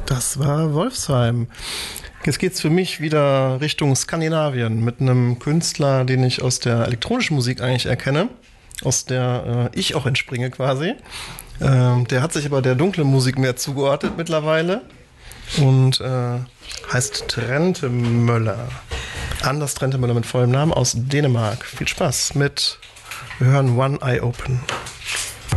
Das war Wolfsheim. Jetzt geht's für mich wieder Richtung Skandinavien mit einem Künstler, den ich aus der elektronischen Musik eigentlich erkenne, aus der ich auch entspringe quasi. Der hat sich aber der dunklen Musik mehr zugeordnet mittlerweile und heißt Trente Möller. Anders Trente Möller mit vollem Namen aus Dänemark. Viel Spaß mit, wir hören One Eye Open.